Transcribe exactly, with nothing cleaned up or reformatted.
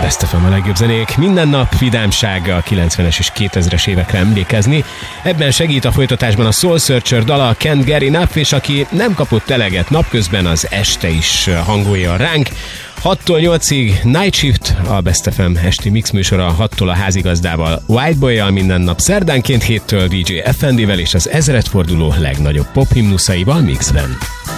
Best ef em a legjobb zenék. Minden nap vidámság, a kilencvenes és kétezres évekre emlékezni. Ebben segít a folytatásban a Soul Searcher dala Can't Get Enough, és aki nem kapott eleget napközben, az este is hangolja ránk. hattól nyolcig Night Shift, a Best ef em esti mix műsora, hattól a házigazdával, Whiteboy-jal minden nap, szerdánként héttől dé dzsé ef en dé-vel és az ezredforduló legnagyobb pop himnuszaival mixben.